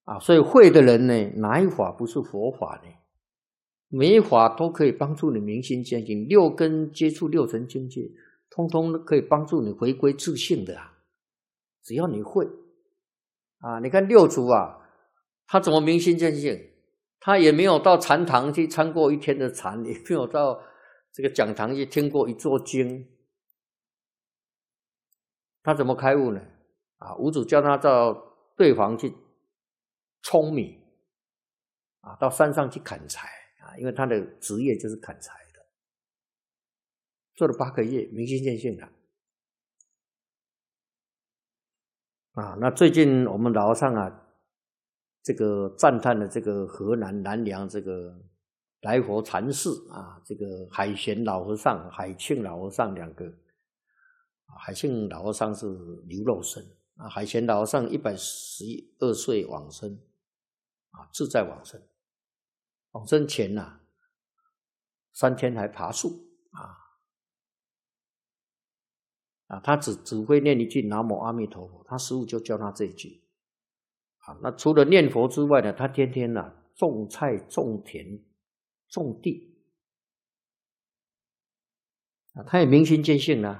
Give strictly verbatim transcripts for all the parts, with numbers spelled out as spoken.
啊，所以会的人呢，哪一法不是佛法呢？每一法都可以帮助你明心见性，六根接触六尘境界，通通可以帮助你回归自性的啊。只要你会啊，你看六祖啊，他怎么明心见性？他也没有到禅堂去参过一天的禅，也没有到这个讲堂去听过一座经，他怎么开悟呢？啊，五祖叫他到对房去舂米啊，到山上去砍柴啊，因为他的职业就是砍柴的，做了八个月，明心见性了。啊，那最近我们老和尚啊，这个赞叹了这个河南南阳这个来佛禅寺啊，这个海贤老和尚、海庆老和尚两个。海庆老和尚是流肉身啊，海贤老和尚一百十二岁往生啊，自在往生。往生前呐、啊，三天还爬树啊。啊，他只只会念一句南无阿弥陀佛，他师父就教他这一句。啊，那除了念佛之外呢，他天天呢、啊、种菜、种田、种地。啊，他也明心见性啊，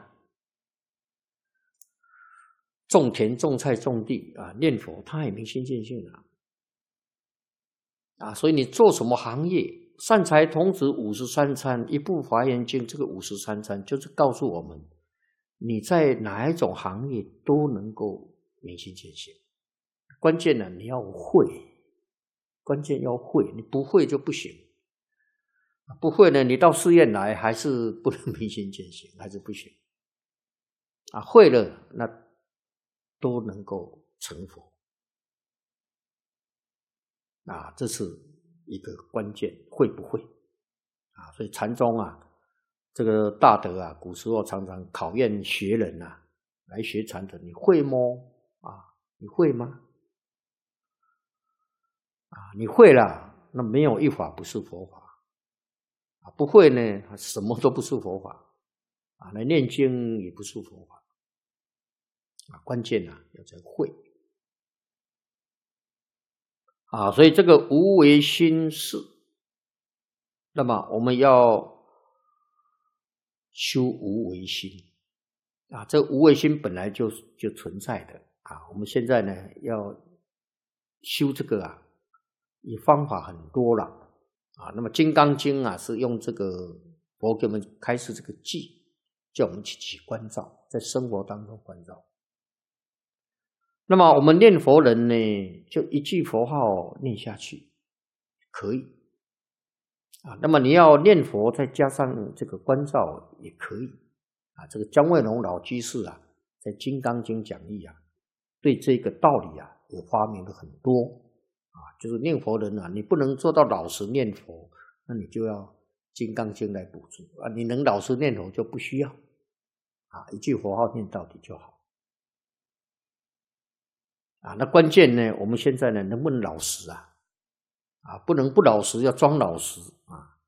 种田、种菜、种地啊，念佛，他也明心见性啊。啊，所以你做什么行业，善财童子五十三参，一部华严经，这个五十三参就是告诉我们。你在哪一种行业都能够明心见性，关键呢你要会，关键要会，你不会就不行。不会呢，你到寺院来还是不能明心见性，还是不行。啊，会了那都能够成佛。啊，这是一个关键，会不会？啊，所以禅宗啊。这个大德啊，古时候常常考验学人啊，来学禅的，你会吗？啊，你会吗？啊，你会了，那没有一法不是佛法。啊，不会呢，什么都不是佛法。啊，来念经也不是佛法。啊，关键啊，要在会。啊，所以这个无为心事，那么我们要修无为心啊，这无为心本来就就存在的啊。我们现在呢要修这个啊，也方法很多了啊。那么《金刚经》啊是用这个佛给我们开示这个偈，叫我们去起关照，在生活当中关照。那么我们念佛人呢，就一句佛号念下去，可以啊。那么你要念佛，再加上这个关照也可以啊。这个姜惠龙老居士啊，在《金刚经》讲义啊，对这个道理啊，也发明了很多啊。就是念佛人啊，你不能做到老实念佛，那你就要《金刚经》来补助啊。你能老实念佛就不需要啊，一句佛号念到底就好啊。那关键呢，我们现在呢，能不能老实啊？啊，不能不老实，要装老实啊！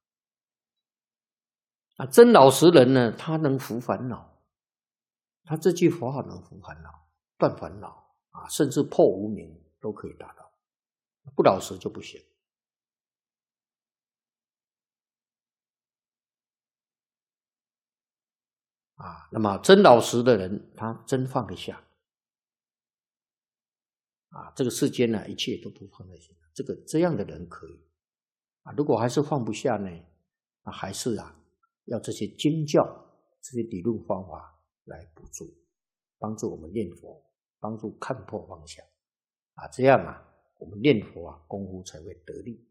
啊，真老实人呢，他能伏烦恼，他这句佛号能伏烦恼、断烦恼啊，甚至破无明都可以达到。不老实就不行啊。那么真老实的人，他真放得下啊。这个世间呢，一切都不放在心上，这个这样的人可以啊。如果还是放不下呢，那还是啊。要这些经教、这些理论方法来补助，帮助我们念佛，帮助看破妄想啊，这样啊，我们念佛啊，功夫才会得力。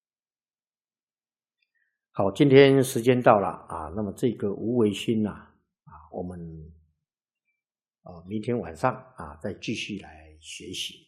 好，今天时间到了啊，那么这个无为心呐，啊，我们啊明天晚上啊再继续来学习。